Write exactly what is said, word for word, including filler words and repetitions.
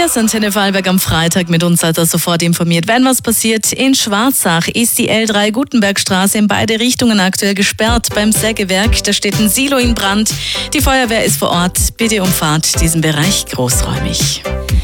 Verkehrsantenne Vorarlberg am Freitag. Mit uns seid ihr sofort informiert, wenn was passiert. In Schwarzach ist die L drei Gutenbergstraße in beide Richtungen aktuell gesperrt. Beim Sägewerk, da steht ein Silo in Brand. Die Feuerwehr ist vor Ort. Bitte umfahrt diesen Bereich großräumig.